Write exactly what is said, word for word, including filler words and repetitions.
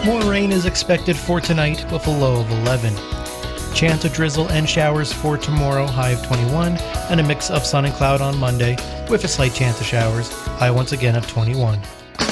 More rain is expected for tonight with a low of eleven. Chance of drizzle and showers for tomorrow, high of twenty-one, and a mix of sun and cloud on Monday with a slight chance of showers, high once again of twenty-one.